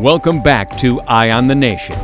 Welcome back to Eye on the Nation.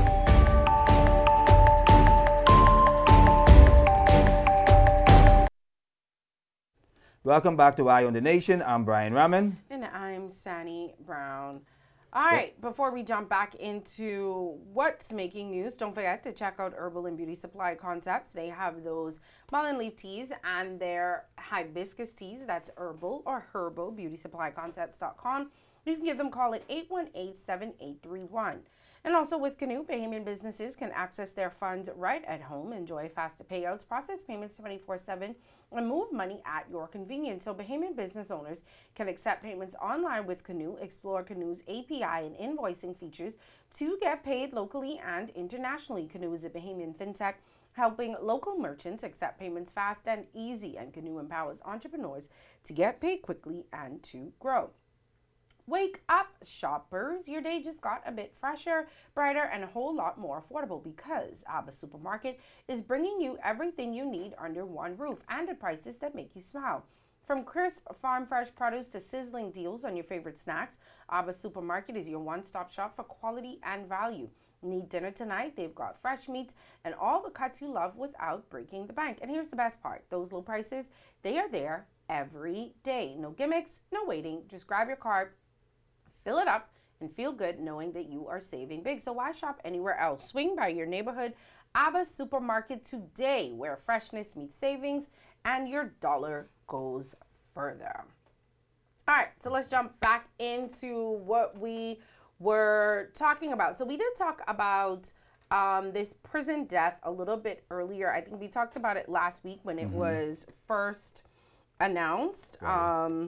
Welcome back to Eye on the Nation. I'm Brian Raman. And I'm Sani Brown. All right, before we jump back into what's making news, don't forget to check out Herbal and Beauty Supply Concepts. They have those mullein leaf teas and their hibiscus teas. That's herbal or herbal beautysupplyconcepts.com. You can give them a call at 818-7831. And also with Canoe, Bahamian businesses can access their funds right at home, enjoy faster payouts, process payments 24/7, and move money at your convenience. So Bahamian business owners can accept payments online with Canoe, explore Canoe's API and invoicing features to get paid locally and internationally. Canoe is a Bahamian fintech helping local merchants accept payments fast and easy, and Canoe empowers entrepreneurs to get paid quickly and to grow. Wake up, shoppers. Your day just got a bit fresher, brighter, and a whole lot more affordable because Abba Supermarket is bringing you everything you need under one roof and at prices that make you smile. From crisp farm fresh produce to sizzling deals on your favorite snacks, Abba Supermarket is your one-stop shop for quality and value. Need dinner tonight? They've got fresh meats and all the cuts you love without breaking the bank. And here's the best part. Those low prices, they are there every day. No gimmicks, no waiting. Just grab your cart, fill it up, and feel good knowing that you are saving big. So why shop anywhere else? Swing by your neighborhood Abba Supermarket today, where freshness meets savings and your dollar goes further. All right, so let's jump back into what we were talking about. So we did talk about this prison death a little bit earlier. I think we talked about it last week when it was first announced. Right.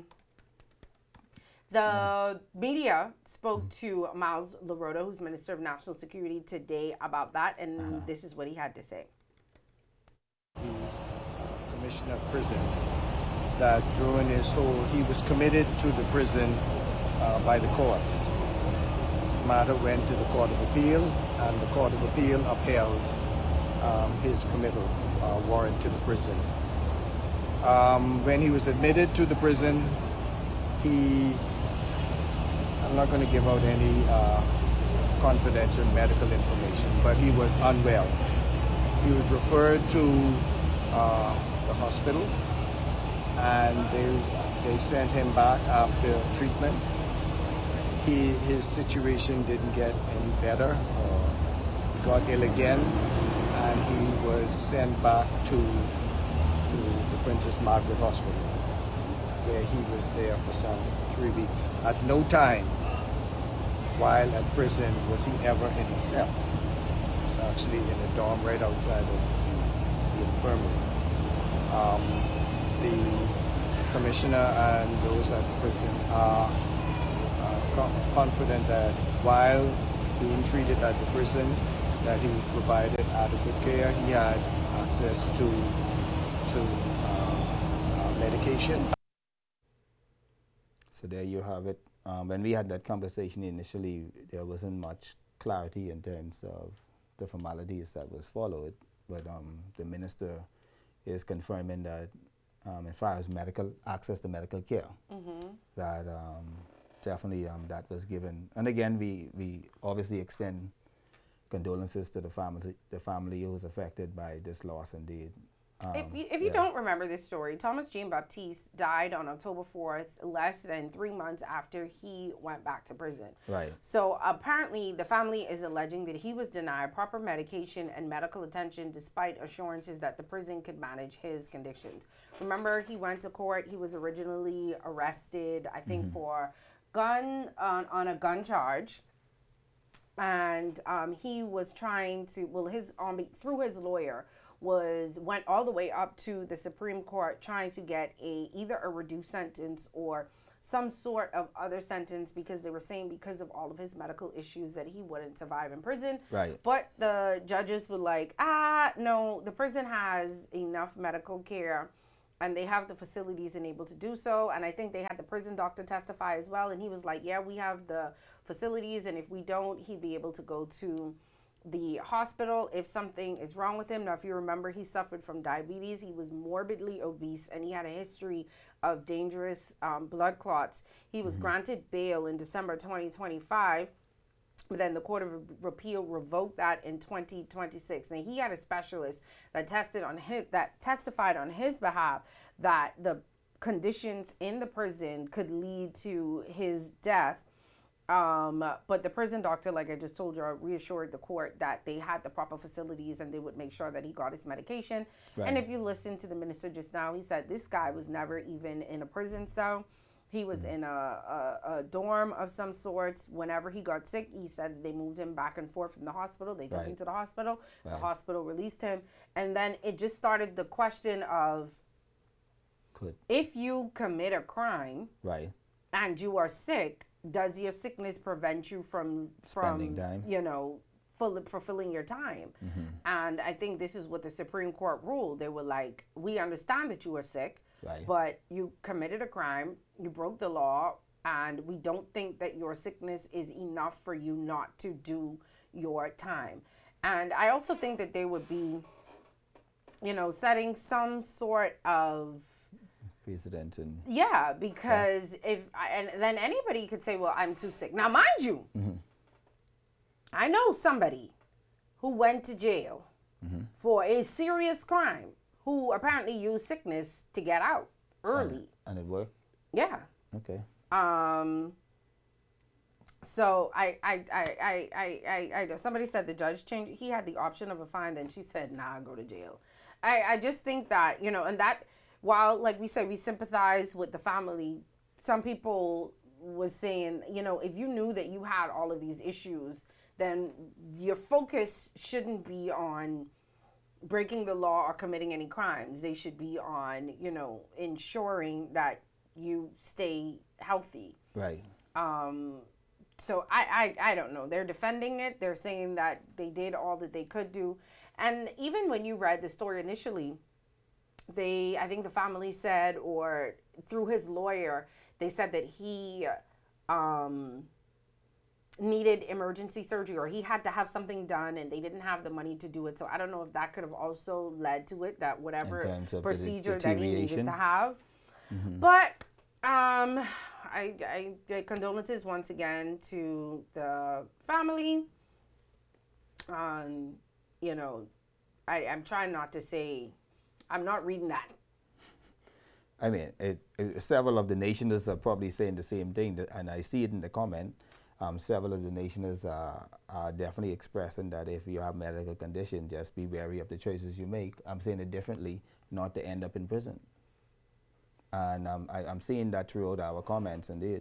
The media spoke to Miles LaRota, who's Minister of National Security, today about that, and this is what he had to say. The Commissioner of Prison, that during his whole, he was committed to the prison by the courts. The matter went to the Court of Appeal, and the Court of Appeal upheld his committal warrant to the prison. When he was admitted to the prison, I'm not going to give out any confidential medical information, but he was unwell. He was referred to the hospital, and they sent him back after treatment. His situation didn't get any better. He got ill again, and he was sent back to the Princess Margaret Hospital, where he was there for some 3 weeks. At no time while at prison was he ever in a cell. He was actually in a dorm right outside of the infirmary. The commissioner and those at the prison are confident that while being treated at the prison, that he was provided adequate care. He had access to medication. So there you have it. When we had that conversation initially, there wasn't much clarity in terms of the formalities that was followed, but the minister is confirming that as far as medical access to medical care, that definitely that was given. And again, we obviously extend condolences to the family who was affected by this loss indeed. If you don't remember this story, Thomas Jean Baptiste died on October 4th, less than 3 months after he went back to prison. Right. So apparently the family is alleging that he was denied proper medication and medical attention despite assurances that the prison could manage his conditions. Remember, he went to court. He was originally arrested, I think, for on a gun charge. And he was trying to, through his lawyer, went all the way up to the Supreme Court trying to get either a reduced sentence or some sort of other sentence, because they were saying because of all of his medical issues that he wouldn't survive in prison. Right. But the judges were like, no, the prison has enough medical care and they have the facilities and able to do so. And I think they had the prison doctor testify as well. And he was like, yeah, we have the facilities, and if we don't, he'd be able to go to the hospital if something is wrong with him. Now, if you remember, he suffered from diabetes. He was morbidly obese, and he had a history of dangerous blood clots. He was granted bail in December 2025, But then the Court of Appeal revoked that in 2026. And he had a specialist that testified on his behalf that the conditions in the prison could lead to his death. But the prison doctor, like I just told you, reassured the court that they had the proper facilities and they would make sure that he got his medication. Right. And if you listen to the minister just now, he said this guy was never even in a prison cell. He was in a dorm of some sorts. Whenever he got sick, he said they moved him back and forth from the hospital. They took him to the hospital. The hospital released him. And then it just started the question of, if you commit a crime and you are sick, does your sickness prevent you from spending time? Fulfilling your time? And I think this is what the Supreme Court ruled. They were like, we understand that you are sick, but you committed a crime, you broke the law, and we don't think that your sickness is enough for you not to do your time. And I also think that they would be, setting some sort of precedent. Because and then anybody could say, well, I'm too sick. Now, mind you, I know somebody who went to jail for a serious crime, who apparently used sickness to get out early. And it worked? Yeah. Okay. So I somebody said the judge changed. He had the option of a fine. Then she said, nah, go to jail. I just think that, and that, while, like we said, we sympathize with the family, some people was saying, if you knew that you had all of these issues, then your focus shouldn't be on breaking the law or committing any crimes. They should be on, ensuring that you stay healthy. Right. So I don't know. They're defending it. They're saying that they did all that they could do. And even when you read the story initially, I think the family said, or through his lawyer, they said that he needed emergency surgery, or he had to have something done and they didn't have the money to do it. So I don't know if that could have also led to it, that whatever procedure that he needed to have. But I condolences once again to the family. I'm trying not to say, I'm not reading that. I mean, several of the nationals are probably saying the same thing, and I see it in the comment. Several of the nationals are definitely expressing that if you have medical condition, just be wary of the choices you make. I'm saying it differently, not to end up in prison. And I'm seeing that throughout our comments, indeed.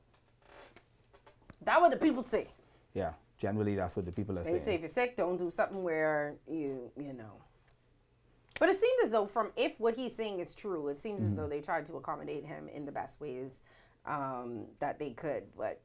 That's what the people say. Yeah, generally that's what the people are saying. They say if you're sick, don't do something where you know. But it seems as though, if what he's saying is true, it seems as though they tried to accommodate him in the best ways that they could. But,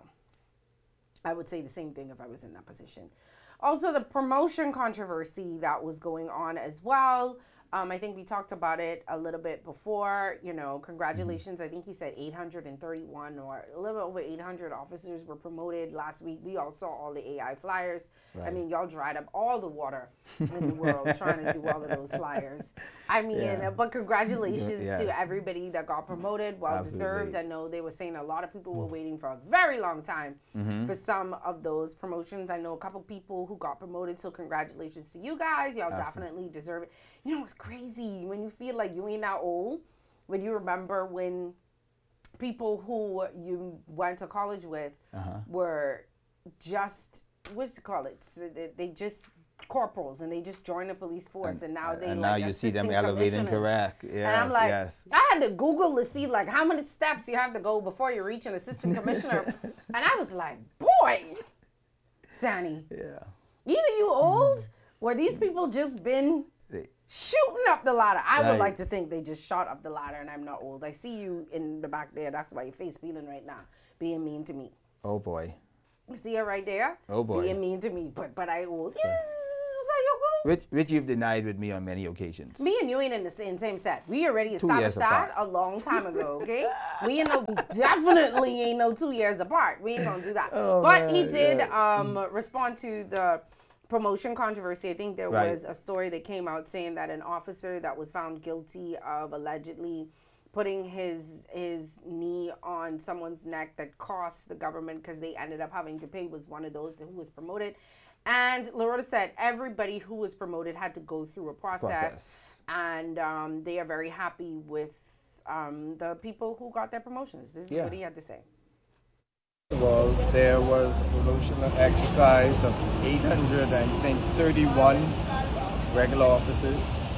I would say the same thing if I was in that position. Also, the promotion controversy that was going on as well. I think we talked about it a little bit before. Congratulations. I think he said 831 or a little over 800 officers were promoted last week. We all saw all the AI flyers. Right. I mean, y'all dried up all the water in the world trying to do all of those flyers. I mean, but congratulations to everybody that got promoted. Well deserved. I know they were saying a lot of people were waiting for a very long time for some of those promotions. I know a couple people who got promoted, so congratulations to you guys. Y'all definitely deserve it. It's crazy when you feel like you ain't that old, when you remember when people who you went to college with were just, what do you call it? So they just corporals, and they just joined the police force, and now they now you see them elevating, correct? Yes, and I'm like, I had to Google to see like how many steps you have to go before you reach an assistant commissioner, and I was like, boy, Sanny, either you old or these people just been shooting up the ladder. I would like to think they just shot up the ladder, and I'm not old. I see you in the back there. That's why your face peeling right now, being mean to me. Oh boy. You see her right there? Oh boy. Being mean to me, but I old. Yes. Which you've denied with me on many occasions. Me and you ain't in the same set. We already established that a long time ago, okay? We definitely ain't no 2 years apart. We ain't gonna do that. But he did respond to the promotion controversy. I think there was a story that came out saying that an officer that was found guilty of allegedly putting his knee on someone's neck that cost the government because they ended up having to pay was one of those who was promoted. And Loretta said everybody who was promoted had to go through a process. And they are very happy with the people who got their promotions. This is what he had to say. Well, there was a promotional exercise of 831 regular officers,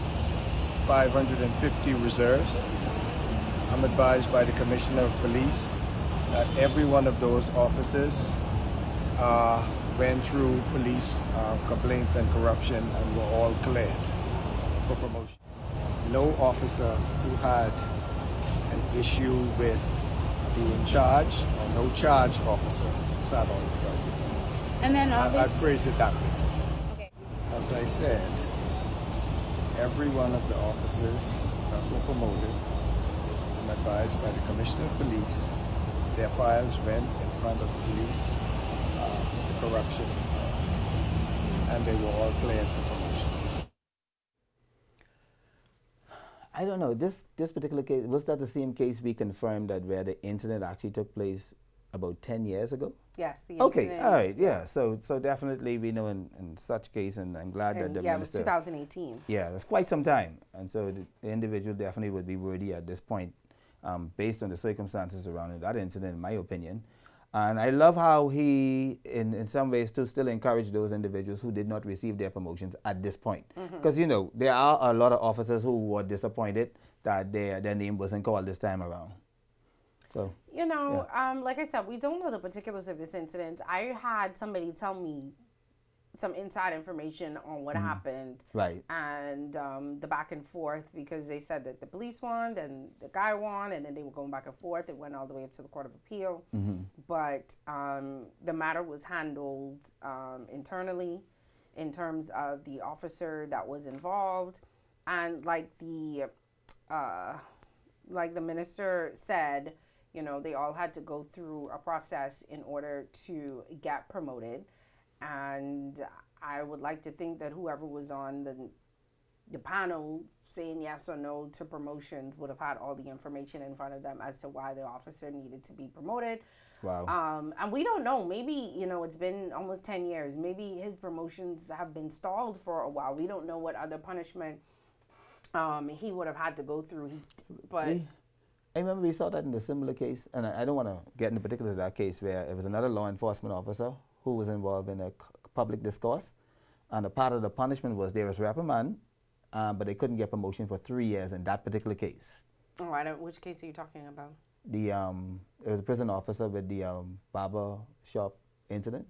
550 reserves. I'm advised by the Commissioner of Police that every one of those officers went through police complaints and corruption and were all cleared for promotion. No officer who had an issue with being charged or no charged officer sat on the job. And then I'd phrase it that way. Okay. As I said, every one of the officers that were promoted, I'm advised by the Commissioner of Police, their files went in front of the police, the corruptions, and they were all cleared for promotions. I don't know. This particular case, was that the same case we confirmed that where the incident actually took place about 10 years ago? Yes. The Okay, incident, all right, yeah. So definitely we know in such case, and I'm glad that the it was minister... 2018. Yeah, that's quite some time. And so the individual definitely would be worthy at this point, based on the circumstances surrounding that incident, in my opinion. And I love how he, in some ways, still encouraged those individuals who did not receive their promotions at this point. Because, you know, there are a lot of officers who were disappointed that their name wasn't called this time around. So, you know, like I said, we don't know the particulars of this incident. I had somebody tell me some inside information on what happened. Right. And the back and forth, because they said that the police won, then the guy won, and then they were going back and forth. It went all the way up to the Court of Appeal. But the matter was handled internally in terms of the officer that was involved. And like the minister said, you know, they all had to go through a process in order to get promoted. And I would like to think that whoever was on the panel saying yes or no to promotions would have had all the information in front of them as to why the officer needed to be promoted. wow. And we don't know. Maybe, you know, it's been almost 10 years. Maybe his promotions have been stalled for a while. We don't know what other punishment he would have had to go through. But I remember we saw that in a similar case, and I don't want to get into particulars of that case, where it was another law enforcement officer who was involved in a public discourse, and a part of the punishment was there was reprimand, but they couldn't get promotion for 3 years in that particular case. oh, I don't. Which case are you talking about? It was a prison officer with the barber shop incident.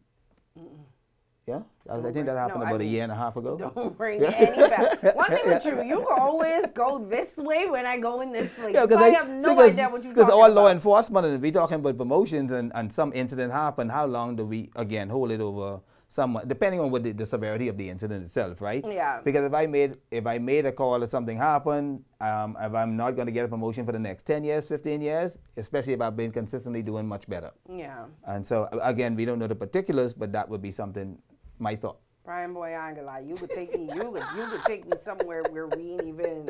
Yeah, I think that happened about a year and a half ago. Don't bring any back. One thing with you, you always go this way when I go in this place. Yeah, I have no idea what you're talking because all law about. enforcement, and we talking about promotions, and some incident happened. How long do we again hold it over? Someone, depending on what the severity of the incident itself, right? Yeah. Because if I made a call or something happened, if I'm not going to get a promotion for the next 10 years, 15 years, especially if I've been consistently doing much better. Yeah. And so again, we don't know the particulars, but that would be something. My thought. Brian boy, I ain't gonna lie. You could take me. You could take me somewhere where we ain't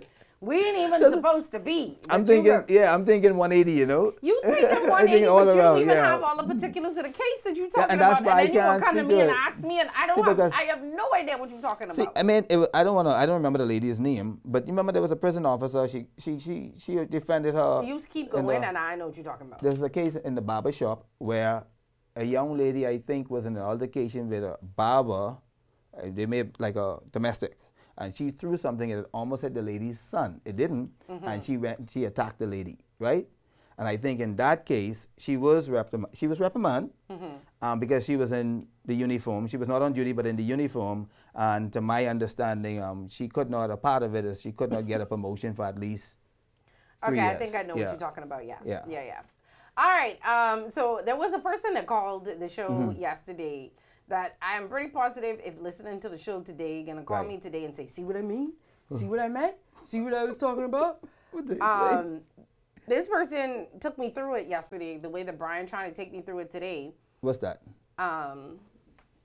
even supposed to be. I'm thinking 180. You know. You taking 180, all but you around, don't even yeah. have all the particulars of the case that you're talking and that's about. why And then I you can't gonna come to speak me to and it. ask me, and I See, because- I have no idea what you're talking about. See, I mean, I don't remember the lady's name, but you remember there was a prison officer. She defended her. You keep in going, the- and I know what you're talking about. There was a case in the barber shop where a young lady, I think, was in an altercation with a barber. They made like a domestic, and she threw something and it almost hit the lady's son. It didn't, and she attacked the lady, right? And I think in that case she was reprimanded because she was in the uniform. She was not on duty, but in the uniform. And to my understanding, she could not. A part of it is she could not get a promotion for at least 3 Okay, years. I think I know Yeah. what you're talking about. Yeah. Yeah. Yeah. All right. So there was a person that called the show yesterday that I'm pretty positive, if listening to the show today, gonna call Right. me today and say, "See what I mean? See what I meant? See what I was talking about?" What did he say? This person took me through it yesterday, the way that Brian trying to take me through it today. What's that?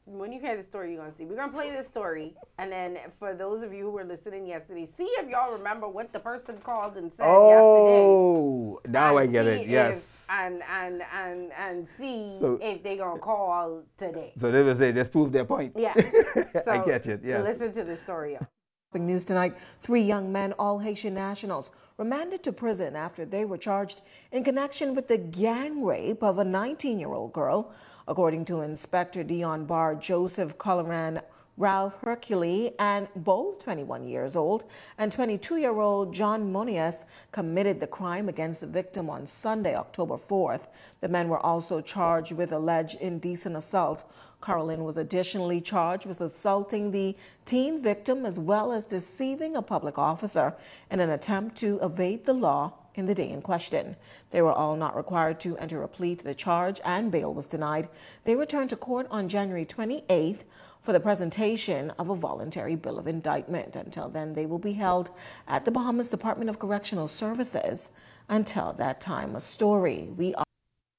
when you hear the story, you're gonna see. We're gonna play this story, and then for those of you who were listening yesterday, see if y'all remember what the person called and said yesterday. Oh, now I And get see it. if- Yes. and see So- if they gonna call today. So they will say, just prove their point. Yeah. So I get it. Yes. Listen to this story. News tonight, 3 young men, all Haitian nationals, remanded to prison after they were charged in connection with the gang rape of a 19-year-old girl. According to Inspector Dion Barr, Joseph Coloran, Ralph Hercule, and both 21 years old and 22-year-old John Monias committed the crime against the victim on Sunday, October 4th. The men were also charged with alleged indecent assault. Carolyn was additionally charged with assaulting the teen victim as well as deceiving a public officer in an attempt to evade the law in the day in question. They were all not required to enter a plea to the charge, and bail was denied. They returned to court on January 28th for the presentation of a voluntary bill of indictment. Until then, they will be held at the Bahamas Department of Correctional Services until that time. A story we are.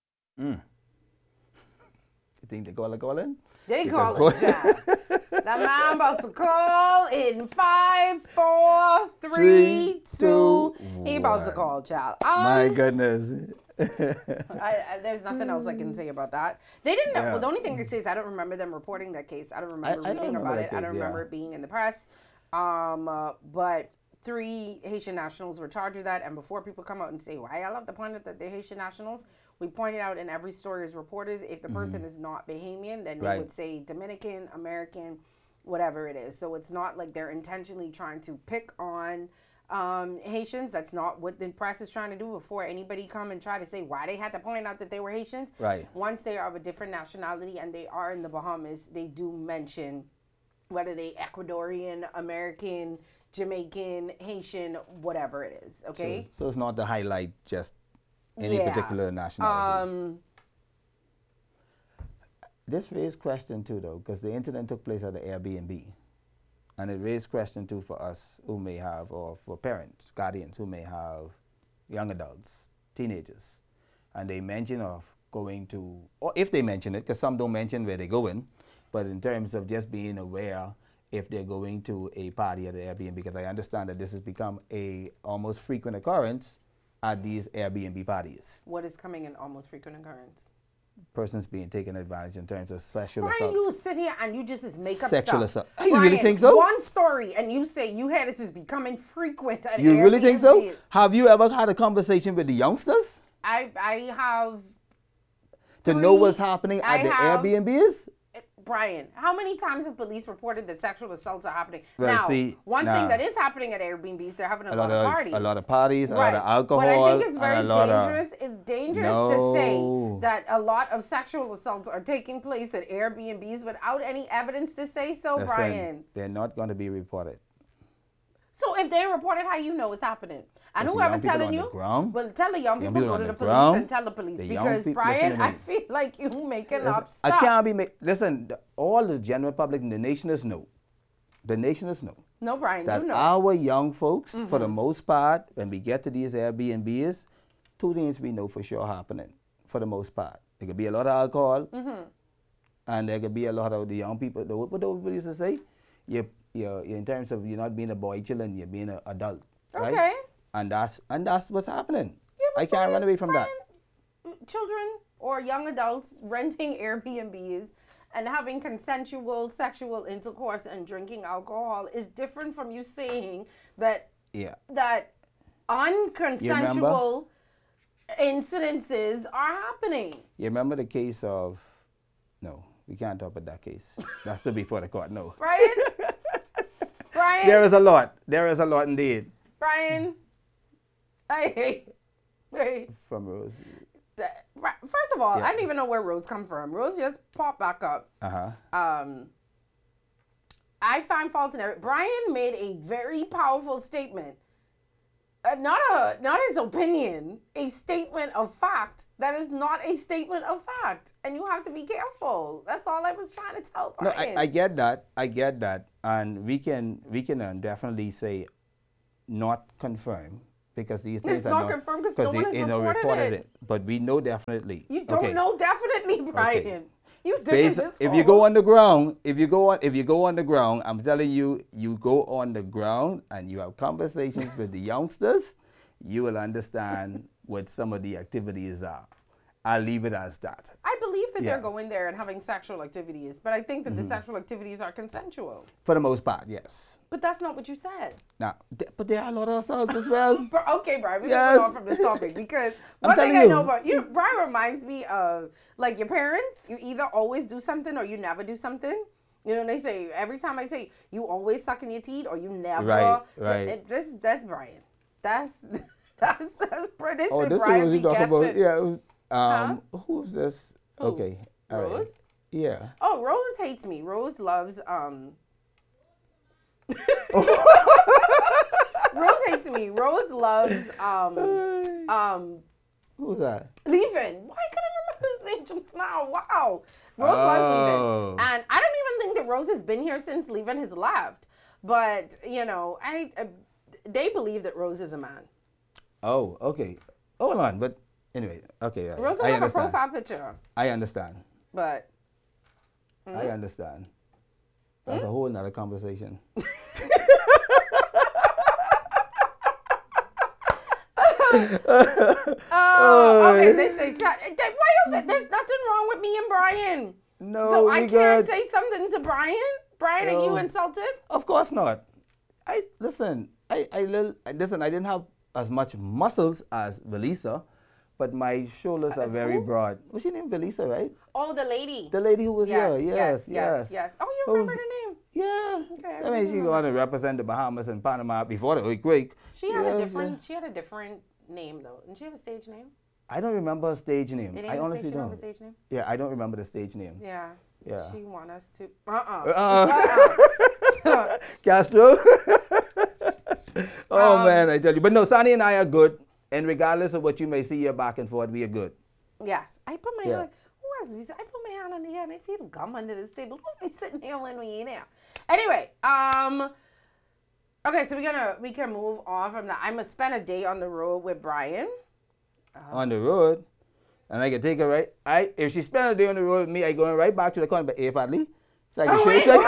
You think they call it calling? They Because call it Jazz. That man about to call in 5, 4, 3, 2. He about to call, child. My goodness. There's nothing else I can say about that. They didn't know. Yeah. Well, the only thing I say is I don't remember them reporting that case. I don't remember I don't reading remember about that it. I don't case, remember yeah. it being in the press. But 3 Haitian nationals were charged with that. And before people come out and say, why y'all have to point out that they're Haitian nationals, we pointed out in every story as reporters, if the person is not Bahamian, then they Right. would say Dominican, American, whatever it is. So it's not like they're intentionally trying to pick on Haitians. That's not what the press is trying to do before anybody come and try to say why they had to point out that they were Haitians. Right. Once they are of a different nationality and they are in the Bahamas, they do mention whether they Ecuadorian, American, Jamaican, Haitian, whatever it is. Okay. So it's not to highlight just any Yeah. particular nationality. This raised question too, though, because the incident took place at the Airbnb. And it raised question too for us who may have, or for parents, guardians who may have young adults, teenagers. And they mention of going to, or if they mention it, because some don't mention where they're going, but in terms of just being aware if they're going to a party at the Airbnb, because I understand that this has become a almost frequent occurrence at these Airbnb parties. What is coming in almost frequent occurrence? Persons being taken advantage in terms of sexual Brian, assault. you sit here and you just make up Sexual stuff. assault. You really think so? One story and you say you had this is becoming frequent at You really think so? Airbnbs. Have you ever had a conversation with the youngsters I have, to know Three, what's happening I at the have- Airbnbs? Brian, how many times have police reported that sexual assaults are happening? Well, now, see, one nah. thing that is happening at Airbnbs, they're having a lot lot of of- parties. a lot of parties, a lot right. of alcohol, What I think is and very a lot of- dangerous is dangerous to say No. that a lot of sexual assaults are taking place at Airbnbs without any evidence to say so, Listen, Brian. they're not going to be reported. So if they report it, how you know it's happening? And If the whoever young people telling on the you, ground, well, tell the young young people, people go on to the the police ground, and tell the police. the young Because, people- Brian, listen to I me. feel like you making Listen, up I stuff. can't be listen, all the general public and the nationalists know. The nationalists know No, Brian, that you know. our young folks, for the most part, when we get to these Airbnbs, 2 things we know for sure happening, for the most part. There could be a lot of alcohol, and there could be a lot of the young people. What everybody used to say? You're in terms of you're not being a boy children, you're being an adult. Right? Okay. And that's what's happening. Yeah, but I can't run Brian- away from that. Brian, children or young adults renting Airbnbs and having consensual sexual intercourse and drinking alcohol is different from you saying that Yeah. that unconsensual incidences are happening. You remember the case of, no, we can't talk about that case. That's still before the court, no. Brian? Brian? There is a lot. There is a lot indeed. Brian? Hey. From Rose. First of all, Yeah. I didn't even know where Rose come from. Rose just popped back up. I find fault in it. Brian made a very powerful statement. Not his opinion, a statement of fact that is not a statement of fact. And you have to be careful. That's all I was trying to tell No, Brian. I get that. I get that. And we can definitely say not confirm because these things It's are not confirmed 'cause no one has reported it. But we know definitely. You don't Okay. know definitely, Brian. Okay. You digging this if hole. you go on the ground, if you go on the ground, I'm telling you, you go on the ground and you have conversations with the youngsters, you will understand what some of the activities are. I'll leave it as that. I believe that Yeah. they're going there and having sexual activities, but I think that the sexual activities are consensual. For the most part, yes. But that's not what you said. Now, but there are a lot of assaults as well. Okay, Brian, we're Yes. going on from this topic because I'm one thing telling I you. know about you, Brian reminds me of like your parents. You either always do something or you never do something. You know, they say every time I tell you, you always sucking your teeth or you never. Right. That's Brian. That's pretty. Oh, this Brian was you be talking about. guessing. Yeah. It was, who's this? Who? Okay. All right. Rose? Yeah. Oh, Rose hates me. Rose loves Rose hates me. Rose loves Who's that? Leaving. Why can't I remember his name just now? Wow. Rose loves Oh. Leaving. And I don't even think that Rose has been here since Leaving has left. But, you know, they believe that Rose is a man. Oh, okay. Hold on, but anyway, okay. Rose don't I have a understand. profile picture. I understand. But I understand. That's a whole nother conversation. okay, they say, there's nothing wrong with me and Brian. No, So I we can't good. say something to Brian? Brian, are you No. insulted? Of course not. I listen. I didn't have as much muscles as Velisa, but my shoulders are As very who? broad. Was she named Velisa, right? Oh, the lady. The lady who was Yes, here. yes. Yes. Oh, you remember the name? Yeah. Okay, I mean, she going to represent the Bahamas and Panama before the earthquake. She had Yeah, a different name though. Didn't she have a stage name? I don't remember her stage name. Did I honestly she have a don't. stage name? Yeah, I don't remember the stage name. Yeah. Yeah. She want us to. Castro. Oh man, I tell you. But no, Sonny and I are good. And regardless of what you may see here back and forth, we are good. Yes. I put my Yeah. hand. Who else? I put my hand under here and I feel gum under this table. Who's be sitting here when we ain't here? Anyway, okay, so we can move on from that. I'm gonna spend a day on the road with Brian. On the road. And I can take her right. If she spend a day on the road with me, I going right back to the corner. But hey, Fadley, so I can Oh, show wait, you.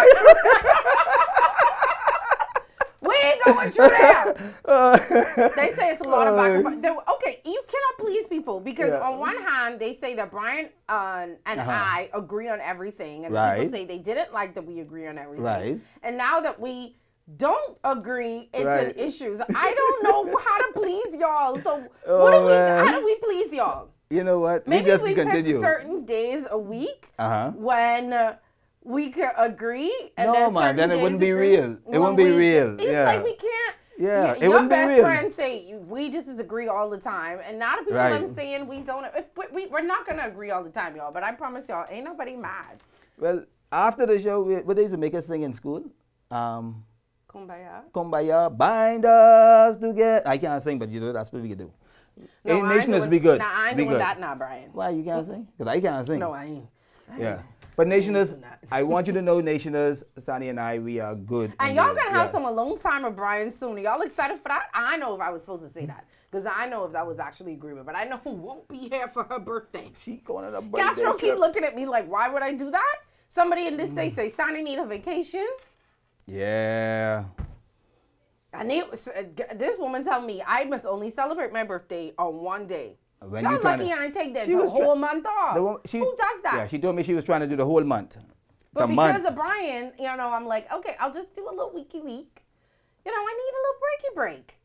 We ain't going through there. They say it's a lot of back and forth. Okay, you cannot please people because Yeah. on one hand they say that Brian and I agree on everything, and Right. people say they didn't like that we agree on everything. Right. And now that we don't agree, it's Right. an issues. I don't know how to please y'all. So Oh, man. how do we please y'all? You know what? Maybe we just we continue. pick certain days a week Uh-huh. when we could agree. And No, then man, certain then it days wouldn't be agree. real. It When wouldn't be we- real. It's Yeah. like we can't. Yeah, it Your wouldn't be best real. friends say we just agree all the time, and now the people Right. I'm saying we don't. We're not gonna agree all the time, y'all. But I promise y'all, ain't nobody mad. Well, after the show, what they used to make us sing in school? Kumbaya. Kumbaya, bind us together. I can't sing, but you know that's what we can do. No, In I ain't Nationals, doing- be good. Nah, I ain't be doing good. that now, Brian. Why you can't sing? Because I can't sing. No, I ain't. Yeah. But Nationals, doing that. I want you to know, Nationals, Sonny and I, we are good. And in y'all there. gonna have Yes. some alone time with Brian soon. Are y'all excited for that? I know if I was supposed to say that because I know if that was actually agreement, but I know who won't be here for her birthday. She going on a birthday Castro keep trip. looking at me like, why would I do that? Somebody in this state say, Sonny need a vacation. Yeah. And this woman tell me I must only celebrate my birthday on one day. When Y'all you tryna- lucky I ain't take that She the was whole month off. Who does that? Yeah, she told me she was trying to do the whole month. But the because month. of Brian, you know, I'm like, okay, I'll just do a little weeky week. You know, I need a little breaky break.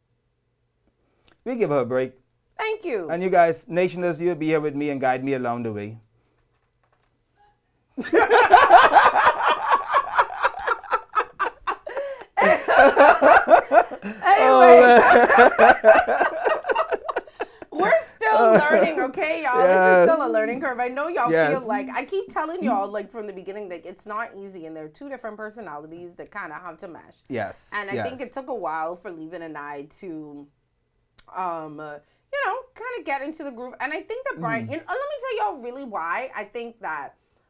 We give her a break. Thank you. And you guys, Nationals, you'll be here with me and guide me along the way. Anyway, we're still learning, okay, y'all? This Yes. is still a learning curve. I know y'all Yes. feel like I keep telling y'all, like from the beginning, that it's not easy, and there are two different personalities that kind of have to mesh. Yes. And I think it took a while for Levin and I to, you know, kind of get into the groove. And I think that Brian, you know, let me tell y'all really why I think that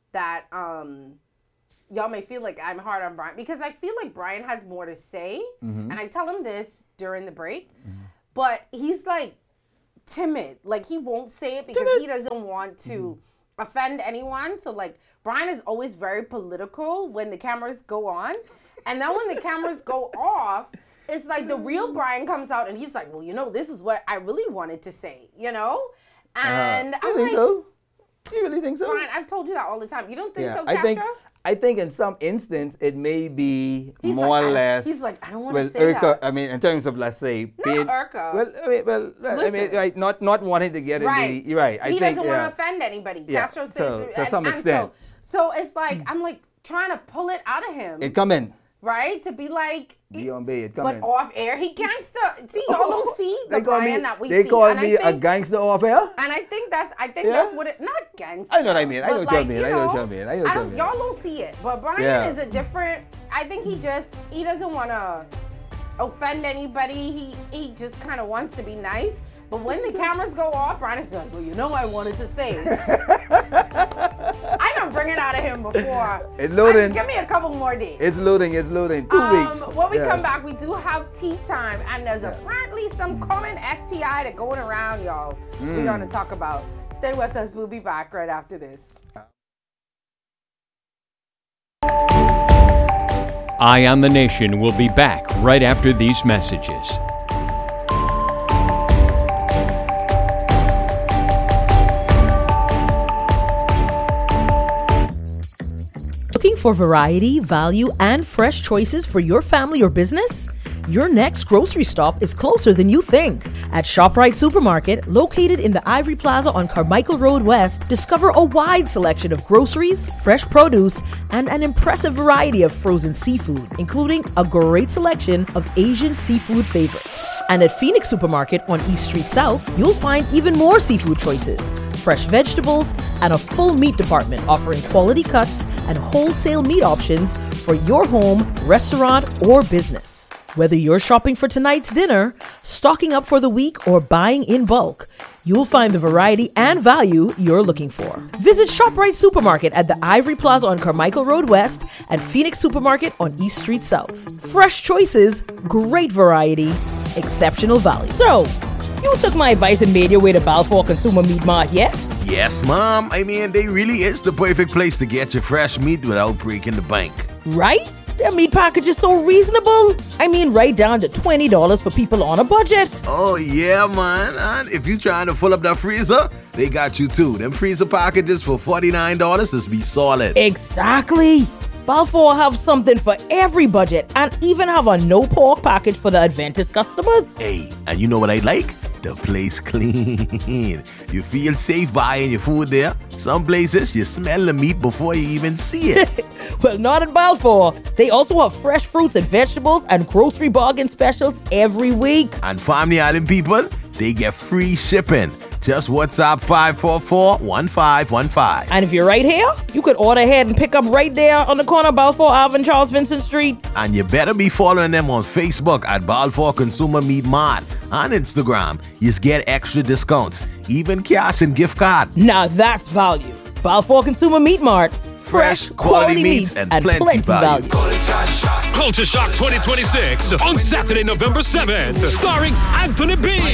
y'all may feel like I'm hard on Brian, because I feel like Brian has more to say. And I tell him this during the break, but he's like timid. Like he won't say it because he doesn't want to offend anyone. So like Brian is always very political when the cameras go on. And then when the cameras go off, it's like the real Brian comes out and he's like, well, you know, this is what I really wanted to say, you know? And I think so. You really think so? Brian, I've told you that all the time. You don't think so, Castro? I think in some instance it may be He's more like, or less. He's like, I don't want to say that. I mean, in terms of, let's say, Not Urkel. right, not wanting to get Right. in the right. He doesn't want to offend anybody. Yeah. Castro says So, to some extent. So it's like I'm like trying to pull it out of him. It come in. Right? To be like, Dion Bay, it come but in. off air, he gangster. See, y'all don't see the Brian that we see. They call And I me a think- gangster off air? And I think that's what it, not gangster. I know what I mean. I know but what you like, mean. you I know what know, you mean. I know what you mean. Y'all don't see it. But Brian Yeah. is a different, I think he doesn't want to offend anybody. He just kind of wants to be nice. But when the cameras go off, Brian is like, well, you know I wanted to say. I can bring it out of him before. It's loading. Give me a couple more days. It's loading. 2 weeks. When we Yes. come back, we do have tea time, and there's apparently some common STI that going around, y'all. We're going to talk about. Stay with us. We'll be back right after this. Eye on the Nation will be back right after these messages. Looking for variety, value, and fresh choices for your family or business? Your next grocery stop is closer than you think. At ShopRite Supermarket, located in the Ivory Plaza on Carmichael Road West, discover a wide selection of groceries, fresh produce, and an impressive variety of frozen seafood, including a great selection of Asian seafood favorites. And at Phoenix Supermarket on East Street South, you'll find even more seafood choices, fresh vegetables, and a full meat department offering quality cuts and wholesale meat options for your home, restaurant, or business. Whether you're shopping for tonight's dinner, stocking up for the week, or buying in bulk, you'll find the variety and value you're looking for. Visit ShopRite Supermarket at the Ivory Plaza on Carmichael Road West and Phoenix Supermarket on East Street South. Fresh choices, great variety, exceptional value. So, you took my advice and made your way to Balfour Consumer Meat Mart, yeah? Yes, Mom. I mean, they really is the perfect place to get your fresh meat without breaking the bank. Right? Their meat package is so reasonable. I mean, right down to $20 for people on a budget. Oh, yeah, man. And if you trying to fill up that freezer, they got you too. Them freezer packages for $49 is be solid. Exactly. Balfour have something for every budget and even have a no pork package for the Adventist customers. Hey, and you know what I like? The place clean. You feel safe buying your food there. Some places you smell the meat before you even see it. Well, not at Balfour. They also have fresh fruits and vegetables and grocery bargain specials every week. And Family Island people, they get free shipping. Just WhatsApp 544-1515. And if you're right here, you could order ahead and pick up right there on the corner of Balfour Ave and Charles Vincent Street. And you better be following them on Facebook at Balfour Consumer Meat Mart. On Instagram, you get extra discounts, even cash and gift card. Now that's value. Balfour Consumer Meat Mart. Fresh, quality meats and plenty value. Culture Shock 2026 on Saturday, November 7th, starring Anthony B.